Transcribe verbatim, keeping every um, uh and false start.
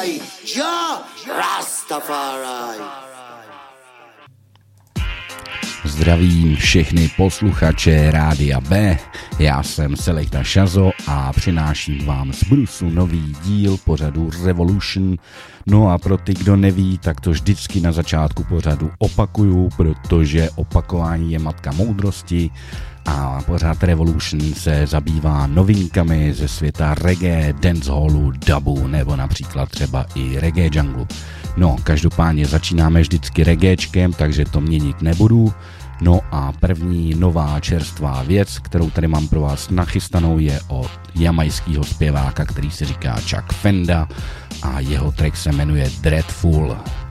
I, Jah Rastafari. Zdravím všechny posluchače Rádia B, já jsem Selekta Šazo a přináším vám z Brusu nový díl pořadu Revolution. No a pro ty, kdo neví, tak to vždycky na začátku pořadu opakuju, protože opakování je matka moudrosti a pořád Revolution se zabývá novinkami ze světa reggae, dancehallu, dubu nebo například třeba i reggae jungle. No, každopádně začínáme vždycky reggaečkem, takže to měnit nebudu. No a první nová čerstvá věc, kterou tady mám pro vás nachystanou, je od jamajského zpěváka, který se říká Chuck Fenda a jeho track se jmenuje Dreadful.